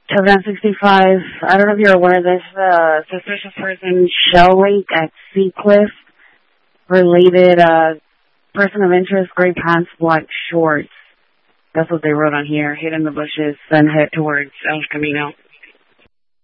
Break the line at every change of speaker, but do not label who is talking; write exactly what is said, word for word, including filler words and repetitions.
Chevron sixty-five, I don't know if you're aware of this, uh, suspicious person shell leak at Seacliff, related, uh, person of interest, gray pants, black shorts. That's what they wrote on here, hid in the bushes, then head towards El Camino.